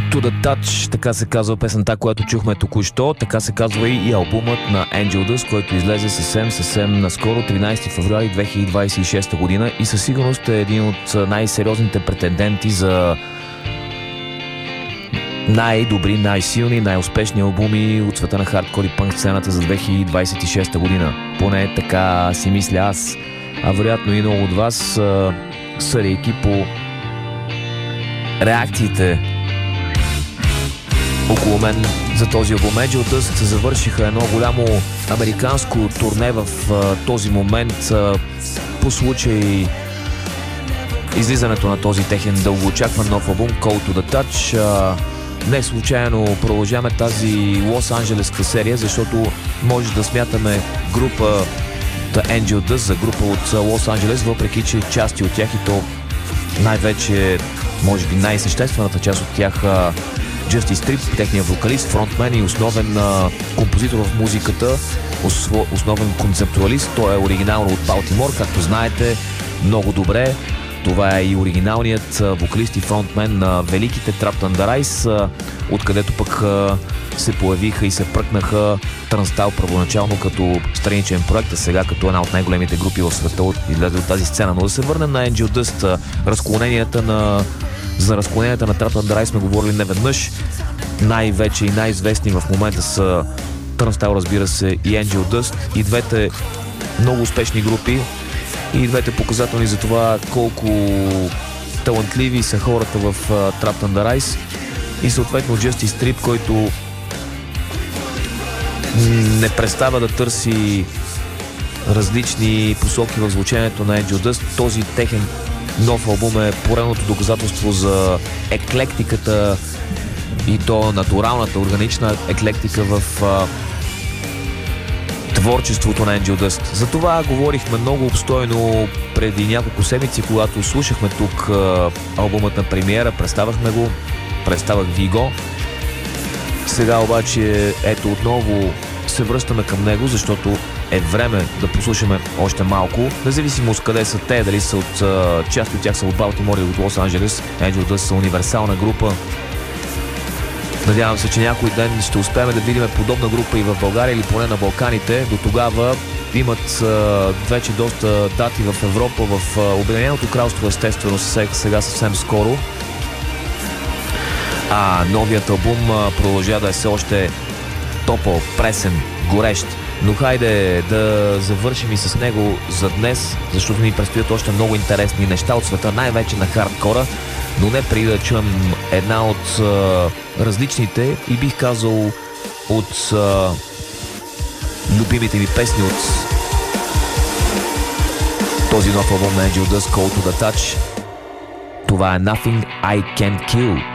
Cold to the Touch, така се казва песента, която чухме току-що. Така се казва и албумът на Angel Dust, който излезе съвсем наскоро, 13 февруари 2026 година, и със сигурност е един от най-сериозните претенденти за най-добри, най-силни, най-успешни албуми от света на хардкор и пънк сцената за 2026 година. Поне така си мисля аз, а вероятно и много от вас, съдейки по реакциите около мен за този албум. Angel Dust завършиха едно голямо американско турне в този момент по случай излизането на този техен дългоочакван нов албум Cold to the Touch. Не случайно продължаваме тази лос-анджелеска серия, защото може да смятаме група Angel Dust за група от Лос-Анджелес, въпреки че части от тях, и то най-вече, може би най-съществената част от тях, Justice Strip, техният вокалист, фронтмен и основен композитор в музиката, основен концептуалист. Той е оригинално от Балтимор, както знаете много добре. Това е и оригиналният вокалист и фронтмен на великите Trapped Under Ice, откъдето пък се появиха и се пръкнаха Turnstile първоначално като страничен проект, а сега като една от най-големите групи в света излезе от тази сцена. Но да се върнем на Angel Dust. За разклоненията на Trapped Under Ice сме говорили неведнъж. Най-вече и най-известни в момента са Turnstile, разбира се, и Angel Dust. И двете много успешни групи, и двете показателни за това колко талантливи са хората в Trapped Under Ice. И съответно Justice Strip, който не престава да търси различни посоки в звучението на Angel Dust. Този техен нов албум е поредното доказателство за еклектиката, и то натуралната, органична еклектика в творчеството на Angel Dust. За това говорихме много обстойно преди няколко седмици, когато слушахме тук албумът на премиера, представях ви го. Сега обаче ето отново се връщаме към него, защото е време да послушаме още малко. Независимо от къде са те, дали са от част от тях са от Балтимор или от Лос-Анджелес, Angel Dust са универсална група. Надявам се, че някой ден ще успеем да видим подобна група и в България, или поне на Балканите. До тогава имат вече доста дати в Европа, в Обединеното кралство, естествено, сега съвсем скоро. А новият албум продължава да е все още топъл, пресен, горещ. Но хайде да завършим и с него за днес, защото ни предстоят още много интересни неща от света, най-вече на хардкора, но не преди да чуем една от различните и бих казал от любимите ми песни от този нов албум на Angel Dust, Cold to the Touch. Това е Nothing I Can't Kill.